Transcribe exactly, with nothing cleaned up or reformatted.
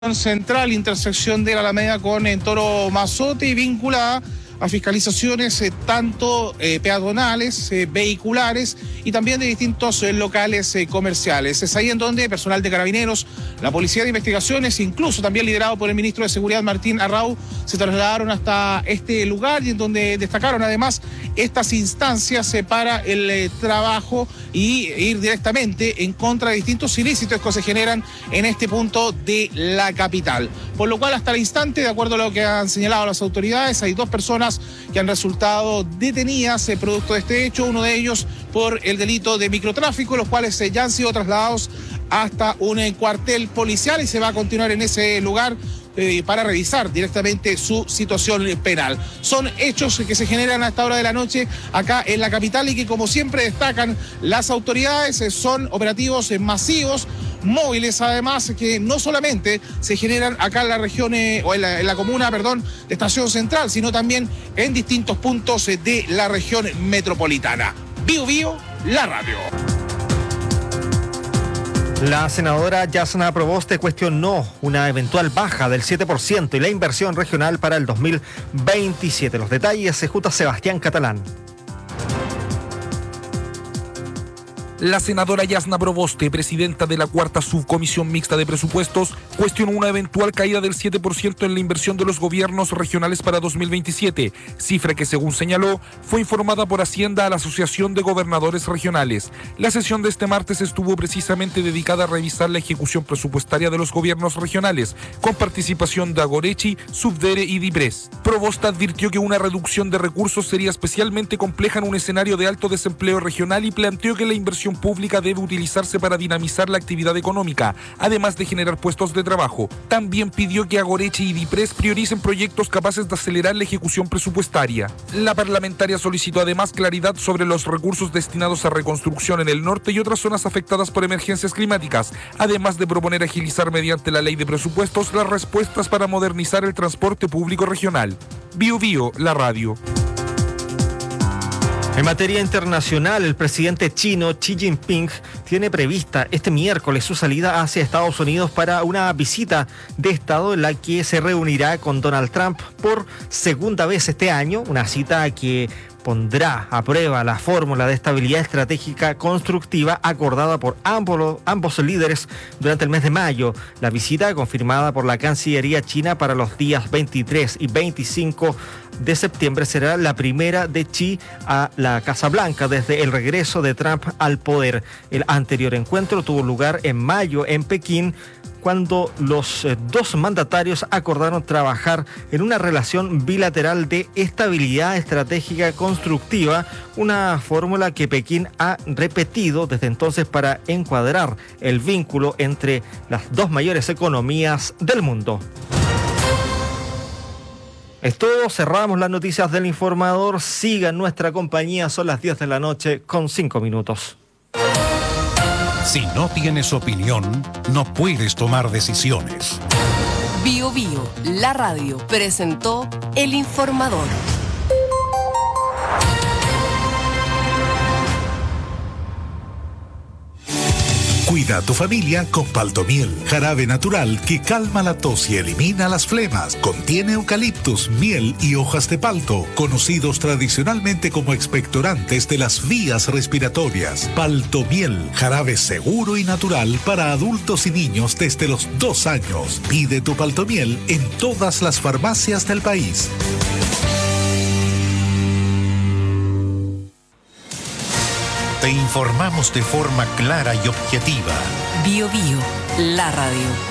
Central, intersección de la Alameda con en Toro Mazote, y vinculada a fiscalizaciones eh, tanto eh, peatonales, eh, vehiculares y también de distintos eh, locales eh, comerciales. Es ahí en donde personal de Carabineros, la Policía de Investigaciones, incluso también liderado por el ministro de Seguridad Martín Arrau, se trasladaron hasta este lugar y en donde destacaron además estas instancias eh, para el eh, trabajo y ir directamente en contra de distintos ilícitos que se generan en este punto de la capital. Por lo cual, hasta el instante, de acuerdo a lo que han señalado las autoridades, hay dos personas que han resultado detenidas eh, producto de este hecho, uno de ellos por el delito de microtráfico, los cuales eh, ya han sido trasladados hasta un eh, cuartel policial y se va a continuar en ese lugar eh, para revisar directamente su situación penal. Son hechos que se generan a esta hora de la noche acá en la capital y que, como siempre destacan las autoridades, eh, son operativos eh, masivos, móviles, además, que no solamente se generan acá en la región, eh, o en la, en la comuna, perdón, de Estación Central, sino también en distintos puntos eh, de la región metropolitana. Bio Bio, la radio. La senadora Jasna Proboste cuestionó una eventual baja del siete por ciento y la inversión regional para el dos mil veintisiete. Los detalles se ejecuta Sebastián Catalán. La senadora Jasna Proboste, presidenta de la cuarta subcomisión mixta de presupuestos, cuestionó una eventual caída del siete por ciento en la inversión de los gobiernos regionales para dos mil veintisiete, cifra que, según señaló, fue informada por Hacienda a la Asociación de Gobernadores Regionales. La sesión de este martes estuvo precisamente dedicada a revisar la ejecución presupuestaria de los gobiernos regionales, con participación de Agorechi, Subdere y Dipres. Proboste advirtió que una reducción de recursos sería especialmente compleja en un escenario de alto desempleo regional y planteó que la inversión pública debe utilizarse para dinamizar la actividad económica, además de generar puestos de trabajo. También pidió que Agorechi y Dipres prioricen proyectos capaces de acelerar la ejecución presupuestaria. La parlamentaria solicitó además claridad sobre los recursos destinados a reconstrucción en el norte y otras zonas afectadas por emergencias climáticas, además de proponer agilizar mediante la ley de presupuestos las respuestas para modernizar el transporte público regional. Bio Bio, la radio. En materia internacional, el presidente chino Xi Jinping tiene prevista este miércoles su salida hacia Estados Unidos para una visita de Estado en la que se reunirá con Donald Trump por segunda vez este año, una cita que pondrá a prueba la fórmula de estabilidad estratégica constructiva acordada por ambos, ambos líderes durante el mes de mayo. La visita, confirmada por la Cancillería china para los días veintitrés y veinticinco de septiembre, será la primera de Xi a la Casa Blanca desde el regreso de Trump al poder. El anterior encuentro tuvo lugar en mayo en Pekín, cuando los eh, dos mandatarios acordaron trabajar en una relación bilateral de estabilidad estratégica constructiva, una fórmula que Pekín ha repetido desde entonces para encuadrar el vínculo entre las dos mayores economías del mundo. Esto, cerramos las noticias del Informador. Sigan nuestra compañía, son las diez de la noche con cinco minutos. Si no tienes opinión, no puedes tomar decisiones. Bio Bio, la radio, presentó El Informador. Cuida a tu familia con Paltomiel, jarabe natural que calma la tos y elimina las flemas. Contiene eucaliptus, miel y hojas de palto, conocidos tradicionalmente como expectorantes de las vías respiratorias. Paltomiel, jarabe seguro y natural para adultos y niños desde los dos años. Pide tu Paltomiel en todas las farmacias del país. Te informamos de forma clara y objetiva. Bio Bio, la radio.